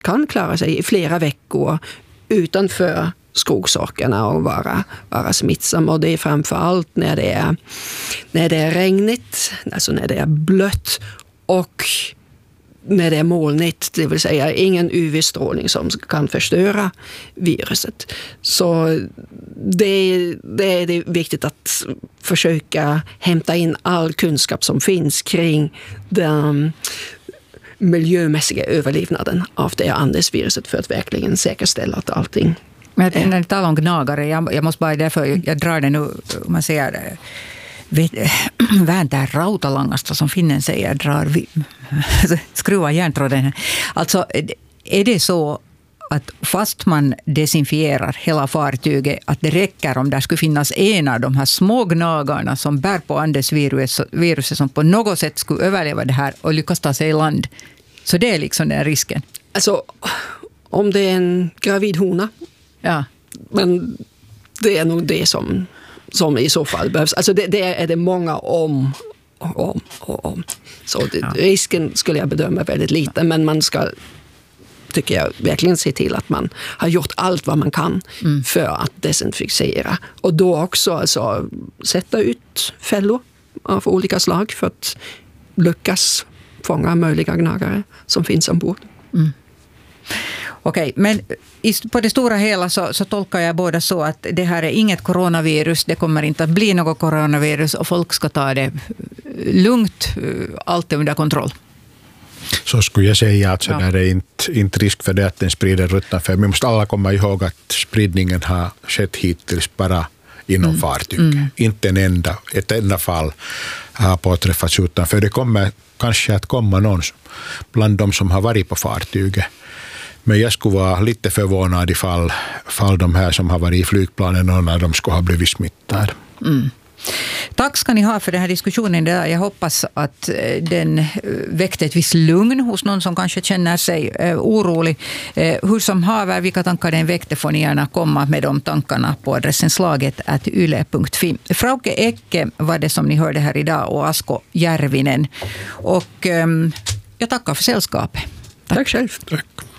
kan klara sig i flera veckor utanför skogsorkarna och vara smittsam. Och det är framförallt när det är regnigt, alltså när det är blött och när det är molnigt, det vill säga ingen UV-strålning som kan förstöra viruset. Så det är viktigt att försöka hämta in all kunskap som finns kring den miljömässiga överlevnaden av det Andesviruset för att verkligen säkerställa att allting. Men när ni talar om gnagare, jag måste bara därför, jag drar det nu, om man säger vääntää rautalangasta, som finnen säger, skruva järntråden. Alltså, är det så att fast man desinfierar hela fartyget, att det räcker om det skulle finnas en av de här små gnagarna som bär på Andesviruset som på något sätt skulle överleva det här och lyckas ta sig i land? Så det är liksom den risken. Alltså, om det är en gravid hona, ja, men det är nog det som i så fall behövs. Alltså det är det många om. Så risken skulle jag bedöma väldigt liten, men man ska, tycker jag, verkligen se till att man har gjort allt vad man kan för att desinficera. Och då också alltså, sätta ut fällor av olika slag för att lyckas fånga möjliga gnagare som finns ombord. Okej, men på det stora hela så tolkar jag båda så att det här är inget coronavirus, det kommer inte att bli något coronavirus och folk ska ta det lugnt, allt är under kontroll. Så skulle jag säga att så där är inte risk för det att den sprider utanför. Vi måste alla komma ihåg att spridningen har skett hittills bara inom fartyg. Inte ett enda fall har påträffats utanför. Det kommer kanske att komma någon bland de som har varit på fartyget. Men jag skulle vara lite förvånad ifall de här som har varit i flygplanen, någon av dem skulle ha blivit smittade. Tack ska ni ha för den här diskussionen. Jag hoppas att den väckte ett visst lugn hos någon som kanske känner sig orolig. Hur som haver, vilka tankar den väckte får ni gärna komma med de tankarna på adressen slaget@yle.fi. Frauke Ecke var det som ni hörde här idag och Asko Järvinen. Och jag tackar för sällskapet. Tack själv. Tack.